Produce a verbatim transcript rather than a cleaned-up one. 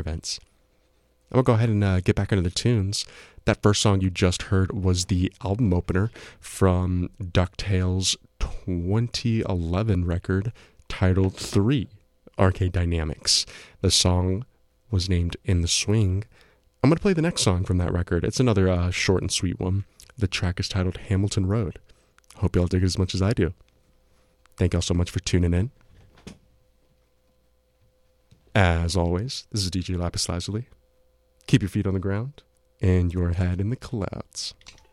events. I'm going to go ahead and uh, get back into the tunes. That first song you just heard was the album opener from DuckTales' twenty eleven record titled three, Arcade Dynamics. The song was named In the Swing. I'm going to play the next song from that record. It's another uh, short and sweet one. The track is titled Hamilton Road. Hope y'all dig it as much as I do. Thank y'all so much for tuning in. As always, this is D J Lapis Lazuli. Keep your feet on the ground and your head in the clouds.